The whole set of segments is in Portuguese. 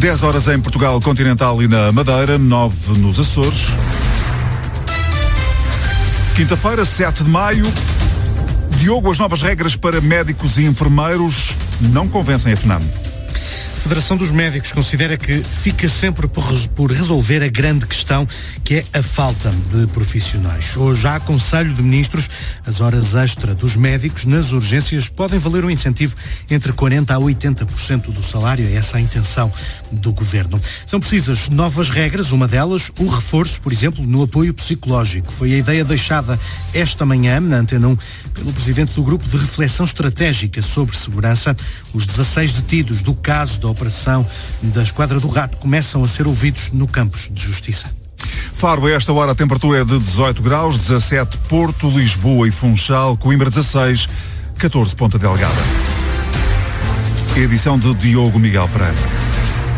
10 horas em Portugal continental e na Madeira, 9 nos Açores. Quinta-feira, 7 de maio. Diogo, as novas regras para médicos e enfermeiros não convencem a FNAM. A Federação dos Médicos considera que fica sempre por resolver a grande questão, que é a falta de profissionais. Hoje há Conselho de Ministros, as horas extra dos médicos nas urgências podem valer um incentivo entre 40% a 80% do salário, é essa a intenção do Governo. São precisas novas regras, uma delas, o reforço, por exemplo, no apoio psicológico. Foi a ideia deixada esta manhã, na Antena 1, pelo Presidente do Grupo de Reflexão Estratégica sobre Segurança. Os 16 detidos do caso da operação da Esquadra do Rato começam a ser ouvidos no Campos de Justiça. Faro, a esta hora a temperatura é de 18 graus, 17 Porto, Lisboa e Funchal, Coimbra 16, 14 Ponta Delgada. Edição de Diogo Miguel Pereira.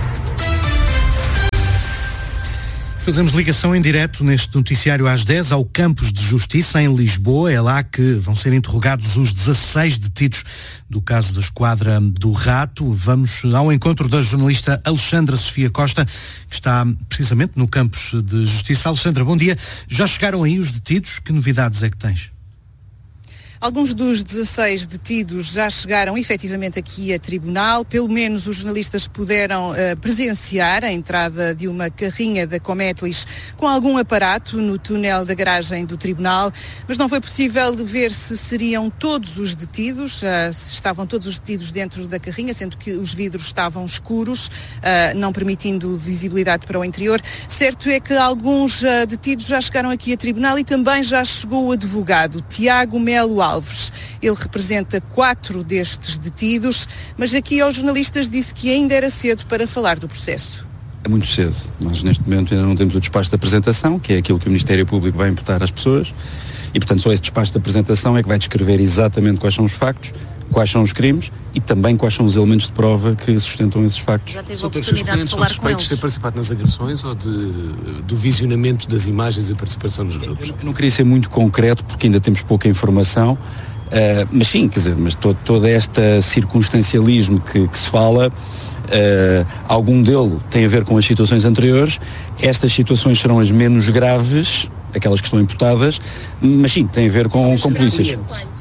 Fazemos ligação em direto neste noticiário às 10 ao Campos de Justiça em Lisboa. É lá que vão ser interrogados os 16 detidos do caso da Esquadra do Rato. Vamos ao encontro da jornalista Alexandra Sofia Costa, que está precisamente no Campos de Justiça. Alexandra, bom dia. Já chegaram aí os detidos? Que novidades é que tens? Alguns dos 16 detidos já chegaram efetivamente aqui a tribunal. Pelo menos os jornalistas puderam presenciar a entrada de uma carrinha da Cometlis com algum aparato no túnel da garagem do tribunal, mas não foi possível ver se seriam todos os detidos, se estavam todos os detidos dentro da carrinha, sendo que os vidros estavam escuros, não permitindo visibilidade para o interior. Certo é que alguns detidos já chegaram aqui a tribunal e também já chegou o advogado Tiago Melo Alves. Ele representa 4 destes detidos, mas aqui aos jornalistas disse que ainda era cedo para falar do processo. É muito cedo. Nós neste momento ainda não temos o despacho de apresentação, que é aquilo que o Ministério Público vai imputar às pessoas, e portanto só esse despacho de apresentação é que vai descrever exatamente quais são os factos, quais são os crimes e também quais são os elementos de prova que sustentam esses factos. Já teve a oportunidade de falar com eles? De ter participado nas agressões ou do visionamento das imagens e participação nos grupos? Eu não queria ser muito concreto porque ainda temos pouca informação, mas sim, quer dizer, mas todo este circunstancialismo que se fala, algum dele tem a ver com as situações anteriores. Estas situações serão as menos graves, aquelas que estão imputadas, mas sim, tem a ver com polícias.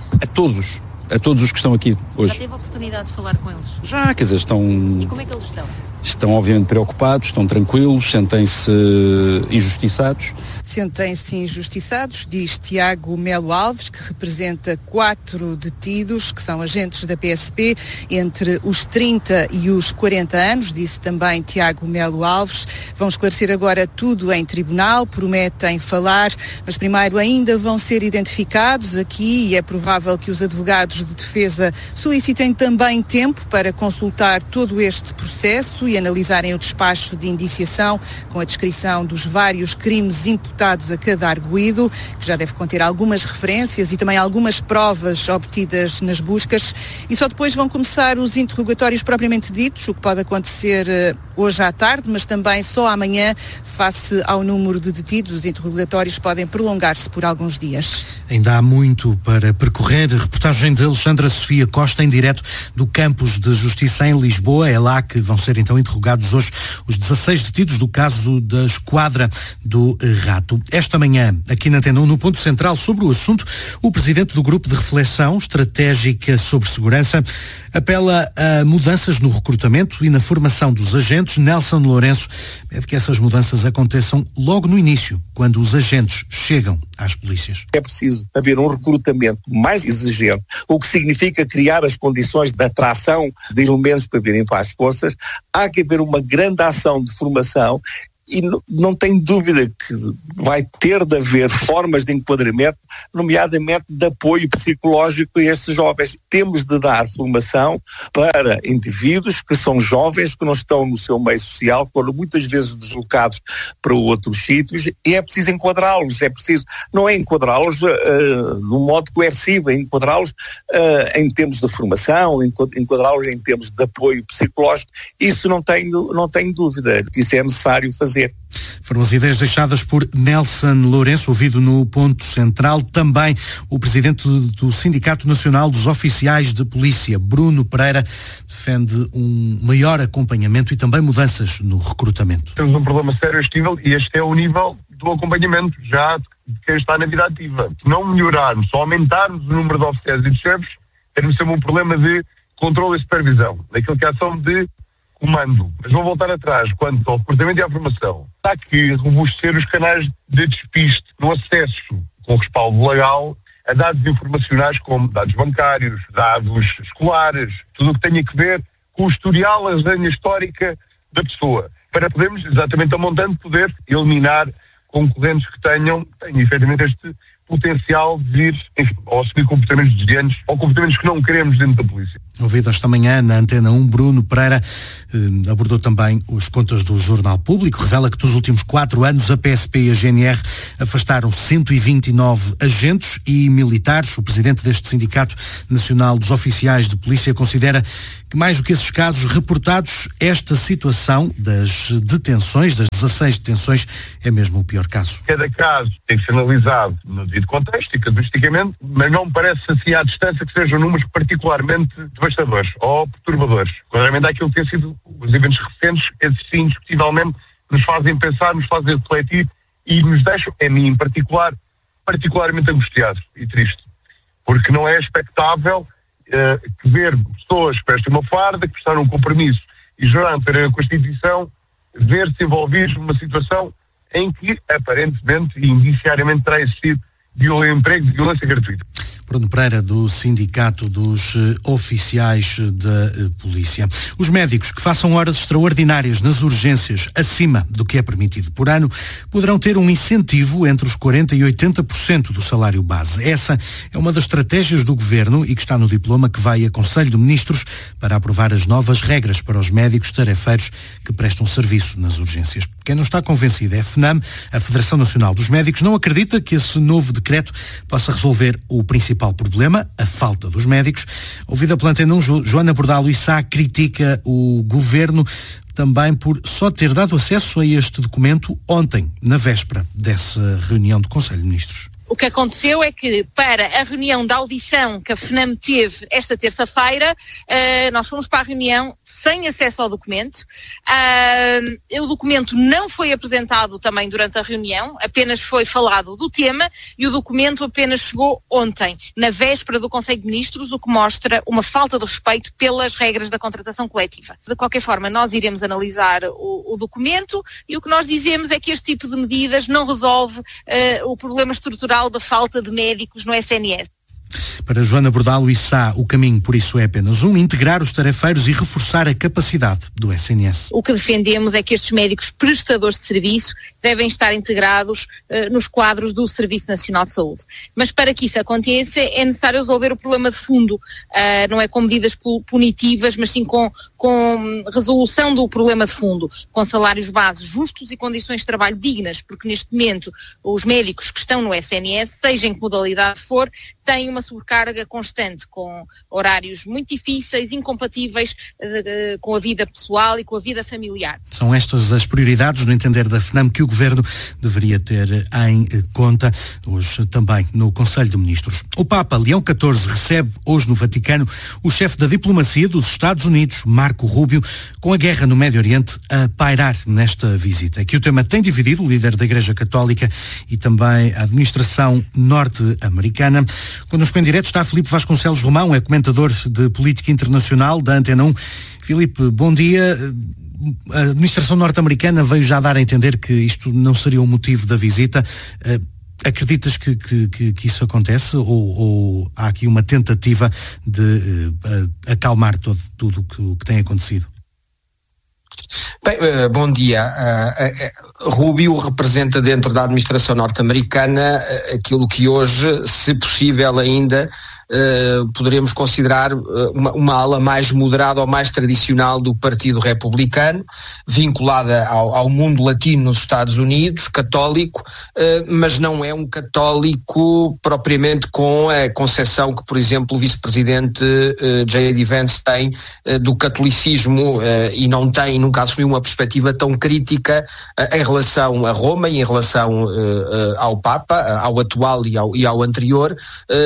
A todos os que estão aqui hoje. Já teve a oportunidade de falar com eles? Já, quer dizer, estão... E como é que eles estão? Estão obviamente preocupados, estão tranquilos, sentem-se injustiçados. Sentem-se injustiçados, diz Tiago Melo Alves, que representa 4 detidos, que são agentes da PSP, entre os 30 e os 40 anos, disse também Tiago Melo Alves. Vão esclarecer agora tudo em tribunal, prometem falar, mas primeiro ainda vão ser identificados aqui e é provável que os advogados de defesa solicitem também tempo para consultar todo este processo e analisarem o despacho de indiciação com a descrição dos vários crimes imputados a cada arguido, que já deve conter algumas referências e também algumas provas obtidas nas buscas, e só depois vão começar os interrogatórios propriamente ditos, o que pode acontecer hoje à tarde, mas também só amanhã, face ao número de detidos. Os interrogatórios podem prolongar-se por alguns dias. Ainda há muito para percorrer. Reportagem de Alexandra Sofia Costa em direto do Campos de Justiça em Lisboa. É lá que vão ser então interrogados hoje os 16 detidos do caso da Esquadra do Rato. Esta manhã, aqui na Antena 1, no ponto central sobre o assunto, o presidente do Grupo de Reflexão Estratégica sobre Segurança apela a mudanças no recrutamento e na formação dos agentes. Nelson Lourenço pede que essas mudanças aconteçam logo no início, quando os agentes chegam às polícias. É preciso haver um recrutamento mais exigente, o que significa criar as condições de atração de elementos para virem para as forças. Há que haver uma grande ação de formação e não tenho dúvida que vai ter de haver formas de enquadramento, nomeadamente de apoio psicológico a estes jovens. Temos de dar formação para indivíduos que são jovens, que não estão no seu meio social, foram muitas vezes deslocados para outros sítios, e é preciso enquadrá-los, não é enquadrá-los de um modo coercivo, é enquadrá-los em termos de formação, enquadrá-los em termos de apoio psicológico. Isso não tenho dúvida, que isso é necessário fazer. fazer. Foram as ideias deixadas por Nelson Lourenço, ouvido no Ponto Central. Também o presidente do Sindicato Nacional dos Oficiais de Polícia, Bruno Pereira, defende um maior acompanhamento e também mudanças no recrutamento. Temos um problema sério a este nível, e este é o nível do acompanhamento já de quem está na vida ativa. Se não melhorarmos, só aumentarmos o número de oficiais e de chefes, teremos sempre um problema de controle e supervisão, daquilo que é a ação de comando. Mas vou voltar atrás, quanto ao recrutamento e à formação. Há que robustecer os canais de despiste no acesso com respaldo legal a dados informacionais como dados bancários, dados escolares, tudo o que tenha que ver com o historial, a resenha histórica da pessoa, para podermos, exatamente a montante, poder eliminar concorrentes que tenham efetivamente este potencial de vir, enfim, ou assumir comportamentos desviantes ou comportamentos que não queremos dentro da polícia. Ouvido esta manhã na Antena 1, Bruno Pereira abordou também as contas do Jornal Público. Revela que dos últimos 4 anos a PSP e a GNR afastaram 129 agentes e militares. O presidente deste Sindicato Nacional dos Oficiais de Polícia considera que, mais do que esses casos reportados, esta situação das detenções, das 16 detenções, é mesmo o pior caso. Cada caso tem que ser analisado no devido contexto e casuisticamente, mas não me parece assim à distância que sejam números particularmente devastadores ou perturbadores. Contrariamente àquilo que tem sido os eventos recentes, esses sim, indiscutivelmente, nos fazem pensar, nos fazem refletir e nos deixam, a mim em particular, particularmente angustiado e triste. Porque não é expectável que ver pessoas que prestem uma farda, que prestaram um compromisso e juraram ter a Constituição, ver-se envolvidos numa situação em que, aparentemente e indiciariamente, terá existido violência gratuita. Bruno Pereira, do Sindicato dos Oficiais da Polícia. Os médicos que façam horas extraordinárias nas urgências acima do que é permitido por ano poderão ter um incentivo entre os 40% e 80% do salário base. Essa é uma das estratégias do Governo e que está no diploma que vai a Conselho de Ministros para aprovar as novas regras para os médicos tarefeiros que prestam serviço nas urgências. Quem não está convencido é a FNAM, a Federação Nacional dos Médicos, não acredita que esse novo decreto possa resolver o principal problema, a falta dos médicos. Ouvida pela Antena 1, Joana Bordalo Issá critica o Governo também por só ter dado acesso a este documento ontem, na véspera dessa reunião do Conselho de Ministros. O que aconteceu é que, para a reunião da audição que a FNAM teve esta terça-feira, nós fomos para a reunião sem acesso ao documento. O documento não foi apresentado também durante a reunião, apenas foi falado do tema e o documento apenas chegou ontem, na véspera do Conselho de Ministros, o que mostra uma falta de respeito pelas regras da contratação coletiva. De qualquer forma, nós iremos analisar o documento e o que nós dizemos é que este tipo de medidas não resolve o problema estrutural da falta de médicos no SNS. Para Joana Bordalo Issá, o caminho por isso é apenas um: integrar os tarefeiros e reforçar a capacidade do SNS. O que defendemos é que estes médicos prestadores de serviço devem estar integrados nos quadros do Serviço Nacional de Saúde. Mas para que isso aconteça é necessário resolver o problema de fundo, não é com medidas punitivas, mas sim com resolução do problema de fundo, com salários base justos e condições de trabalho dignas, porque neste momento os médicos que estão no SNS, seja em que modalidade for, têm uma sobrecarga constante, com horários muito difíceis, incompatíveis com a vida pessoal e com a vida familiar. São estas as prioridades, no entender da FNAM, que o Governo deveria ter em conta, hoje também no Conselho de Ministros. O Papa Leão XIV recebe hoje no Vaticano o chefe da diplomacia dos Estados Unidos, Marco Rubio, com a guerra no Médio Oriente a pairar nesta visita. Aqui o tema tem dividido o líder da Igreja Católica e também a administração norte-americana. Connosco em direto está Filipe Vasconcelos Romão, é comentador de política internacional da Antena 1. Filipe, bom dia. A administração norte-americana veio já dar a entender que isto não seria o motivo da visita. Acreditas que isso acontece ou há aqui uma tentativa de acalmar tudo o que tem acontecido? Bem, bom dia. Rubio representa dentro da administração norte-americana aquilo que hoje, se possível ainda, poderíamos considerar uma ala mais moderada ou mais tradicional do Partido Republicano, vinculada ao mundo latino nos Estados Unidos, católico, mas não é um católico propriamente com a concepção que, por exemplo, o vice-presidente J.D. Vance tem do catolicismo, e nunca assumiu uma perspectiva tão crítica em relação a Roma e em relação ao Papa, ao atual e ao anterior,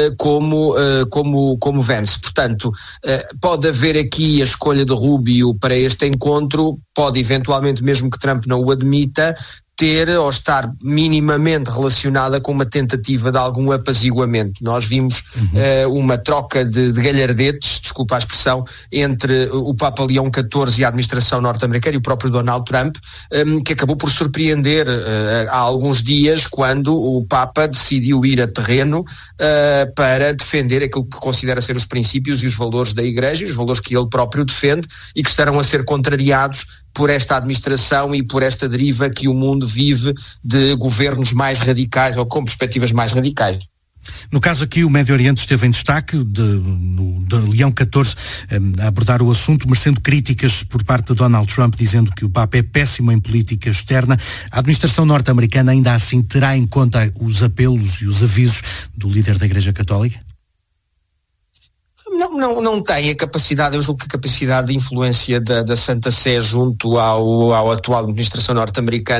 como Vance. Portanto, pode haver aqui a escolha de Rubio para este encontro, pode eventualmente, mesmo que Trump não o admita, ter ou estar minimamente relacionada com uma tentativa de algum apaziguamento. Nós vimos uma troca de galhardetes, desculpa a expressão, entre o Papa Leão XIV e a administração norte-americana e o próprio Donald Trump, que acabou por surpreender há alguns dias, quando o Papa decidiu ir a terreno para defender aquilo que considera ser os princípios e os valores da Igreja, os valores que ele próprio defende e que estarão a ser contrariados por esta administração e por esta deriva que o mundo vive de governos mais radicais ou com perspectivas mais radicais. No caso aqui, o Médio Oriente esteve em destaque, de Leão XIV, a abordar o assunto, merecendo críticas por parte de Donald Trump, dizendo que o Papa é péssimo em política externa. A administração norte-americana ainda assim terá em conta os apelos e os avisos do líder da Igreja Católica? Não tem a capacidade, eu julgo que a capacidade de influência da Santa Sé junto ao atual administração norte-americana